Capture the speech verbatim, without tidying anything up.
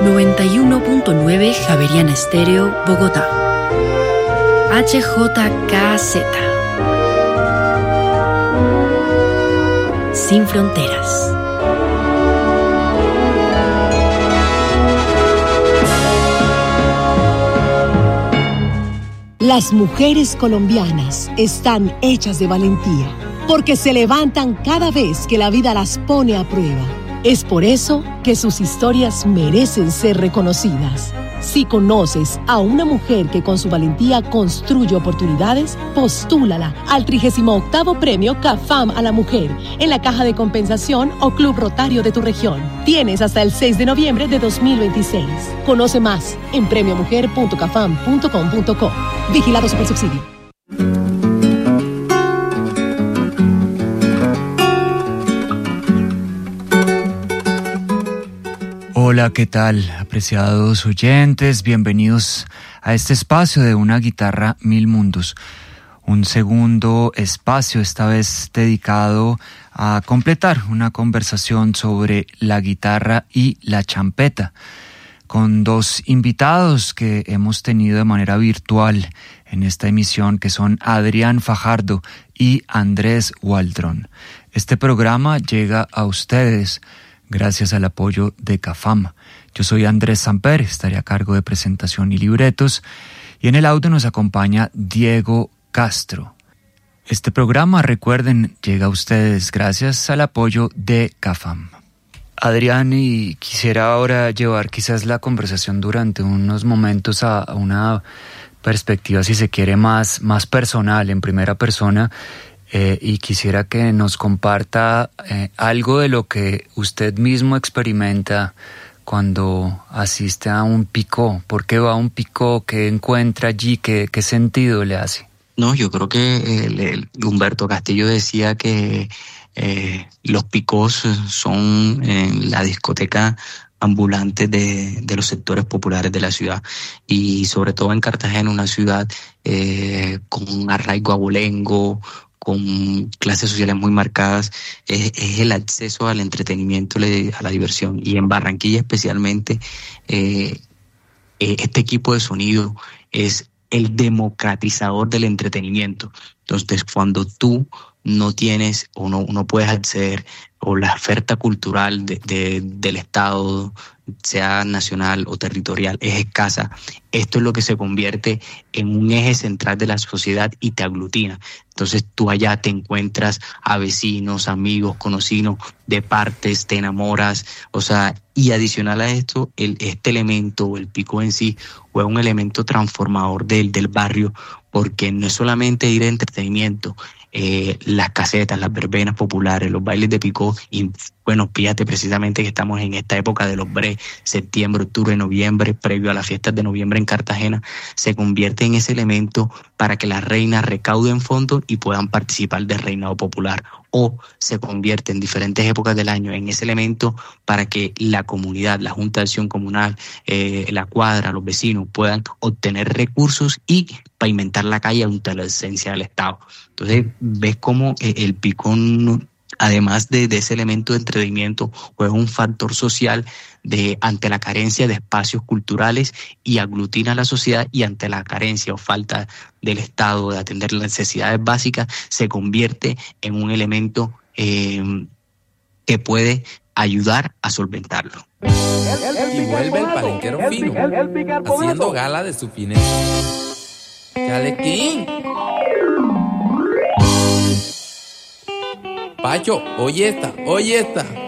noventa y uno punto nueve Javeriana Estéreo, Bogotá. H J K Z. Sin fronteras. Las mujeres colombianas están hechas de valentía, porque se levantan cada vez que la vida las pone a prueba. Es por eso que sus historias merecen ser reconocidas. Si conoces a una mujer que con su valentía construye oportunidades, postúlala al trigésimo octavo Premio CAFAM a la Mujer en la Caja de Compensación o Club Rotario de tu región. Tienes hasta el seis de noviembre de dos mil veintiséis. Conoce más en premio mujer punto cafam punto com punto co. Vigilado Supersubsidio. Hola, ¿qué tal, apreciados oyentes? Bienvenidos a este espacio de Una Guitarra Mil Mundos. Un segundo espacio, esta vez dedicado a completar una conversación sobre la guitarra y la champeta, con dos invitados que hemos tenido de manera virtual en esta emisión, que son Adrián Fajardo y Andrés Waldron. Este programa llega a ustedes gracias al apoyo de CAFAM. Yo soy Andrés Samper, estaré a cargo de presentación y libretos, y en el audio nos acompaña Diego Castro. Este programa, recuerden, llega a ustedes gracias al apoyo de CAFAM. Adrián, y quisiera ahora llevar quizás la conversación durante unos momentos a, a una perspectiva, si se quiere, más, más personal, en primera persona. Eh, y quisiera que nos comparta eh, algo de lo que usted mismo experimenta cuando asiste a un picó. ¿Por qué va a un picó? ¿Qué encuentra allí? ¿Qué, qué sentido le hace? No, yo creo que el, el Humberto Castillo decía que eh, los picós son en la discoteca ambulante de, de los sectores populares de la ciudad, y sobre todo en Cartagena, una ciudad eh, con un arraigo abolengo, con clases sociales muy marcadas, es, es el acceso al entretenimiento, a la diversión. Y en Barranquilla especialmente, eh, este equipo de sonido es el democratizador del entretenimiento. Entonces, cuando tú no tienes o no, no puedes acceder, o la oferta cultural de, de, del Estado, sea nacional o territorial, es escasa, esto es lo que se convierte en un eje central de la sociedad y te aglutina. Entonces tú allá te encuentras a vecinos, amigos, conocidos de partes, te enamoras, o sea, y adicional a esto, el, este elemento, el picó en sí, fue un elemento transformador del, del barrio, porque no es solamente ir a entretenimiento, eh, las casetas, las verbenas populares, los bailes de picó, y bueno, fíjate precisamente que estamos en esta época de los bre, septiembre, octubre, noviembre, previo a las fiestas de noviembre en Cartagena, se convierte en ese elemento para que las reinas recauden fondos y puedan participar del reinado popular, o se convierte en diferentes épocas del año en ese elemento para que la comunidad, la Junta de Acción Comunal, eh, la cuadra, los vecinos puedan obtener recursos y pavimentar la calle ante la esencia del Estado. Entonces ves cómo el picón, además de, de ese elemento de entretenimiento, juega un factor social de ante la carencia de espacios culturales y aglutina a la sociedad, y ante la carencia o falta del Estado de atender las necesidades básicas, se convierte en un elemento eh, que puede ayudar a solventarlo. Y vuelve el palenquero fino, haciendo gala de su fineza. ¡Chalequín! Pacho, oye esta, oye esta.